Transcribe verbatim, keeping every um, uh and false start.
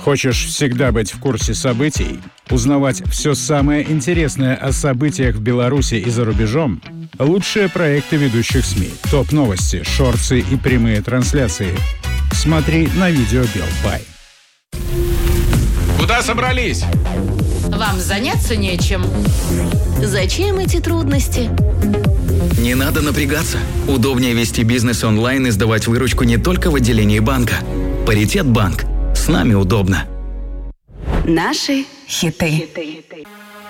Хочешь всегда быть в курсе событий? Узнавать все самое интересное о событиях в Беларуси и за рубежом? Лучшие проекты ведущих СМИ, топ-новости, шорты и прямые трансляции. Смотри на видео Белпай. Куда собрались? Вам заняться нечем. Зачем эти трудности? Не надо напрягаться. Удобнее вести бизнес онлайн и сдавать выручку не только в отделении банка. Паритет банк. С нами удобно. Наши хиты.